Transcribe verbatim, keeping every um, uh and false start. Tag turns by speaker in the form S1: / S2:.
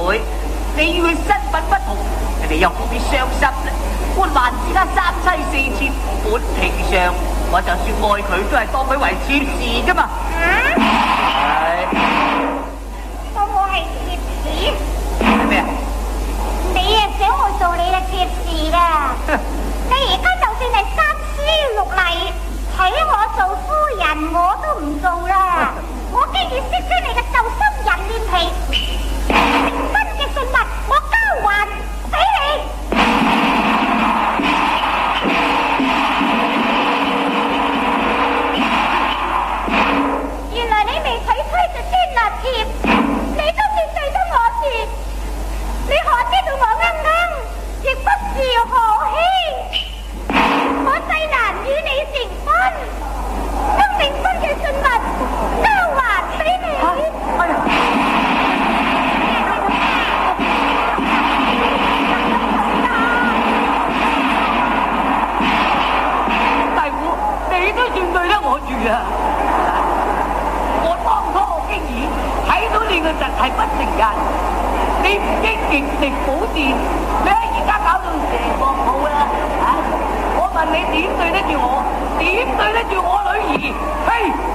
S1: 妹，你與佢身份不同，人哋又會唔會傷心呢？官宦之家三妻四妾，本平常，我就算愛佢，都係當佢為妾侍啫嘛。係。
S2: 當我係妾侍？
S1: 係咩啊？
S2: 你啊想我做你嘅妾侍㗎？你而家就算係三書六禮，娶我做夫人我都唔做啦。我竟然識咗你嘅鬥心人臉皮，成婚嘅信物我交還俾你。原來你未娶妻就先立妾，你都算對得我住。你何知道我啱啱亦不是何欺，我勢難與你成婚，將訂婚嘅信物交還俾你。
S1: 啊、哎呀！大夫，你都算對得我住啊！我當初經已睇到你個實係不成人，你唔經極力保健，你喺而家搞到成個鋪啦！啊！我問你點對得住我？點對得住我女兒？嘿！